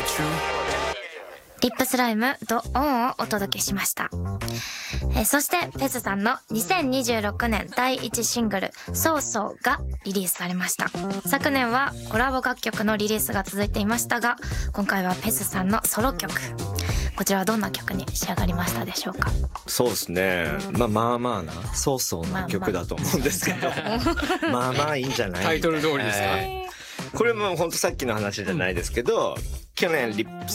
リップスライムドオンをお届けしました。そしてペズさんの2026年第1シングルそうそうがリリースされました。昨年はコラボ楽曲のリリースが続いていましたが、今回はペズさんのソロ曲、こちらはどんな曲に仕上がりましたでしょうか？ そうですね、まあまあなそうそうな曲だと思うんですけど、まあまあいいんじゃない？ タイトル通りですか？ これも本当さっきの話じゃないですけど、去年リップ